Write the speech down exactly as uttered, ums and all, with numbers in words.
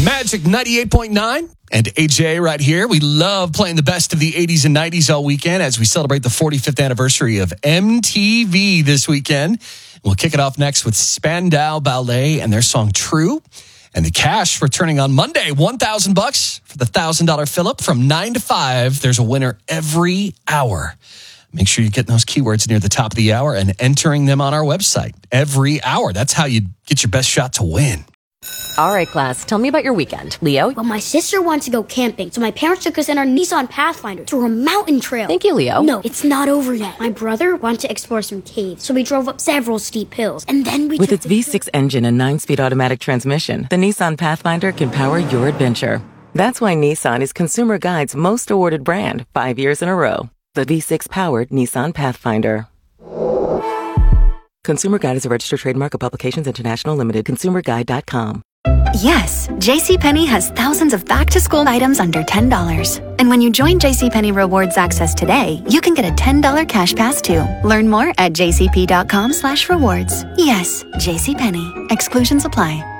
Magic ninety-eight point nine and A J right here. We love playing the best of the eighties and nineties all weekend as we celebrate the forty-fifth anniversary of M T V this weekend. We'll kick it off next with Spandau Ballet and their song True. And the cash returning on Monday, one thousand bucks for the one thousand dollars fill-up from nine to five. There's a winner every hour. Make sure you're getting those keywords near the top of the hour and entering them on our website every hour. That's how you get your best shot to win. All right, class, tell me about your weekend. Leo? Well, my sister wants to go camping, so my parents took us in our Nissan Pathfinder through a mountain trail. Thank you, Leo. No, it's not over yet. My brother wanted to explore some caves, so we drove up several steep hills, and then we With took its the- V six engine and nine-speed automatic transmission, the Nissan Pathfinder can power your adventure. That's why Nissan is Consumer Guide's most awarded brand five years in a row. The V six-powered Nissan Pathfinder. Consumer Guide is a registered trademark of Publications International Limited. consumer guide dot com. Yes, JCPenney has thousands of back-to-school items under ten dollars. And when you join JCPenney Rewards Access today, you can get a ten dollars cash pass too. Learn more at jcp dot com slash rewards. Yes, JCPenney. Exclusions apply.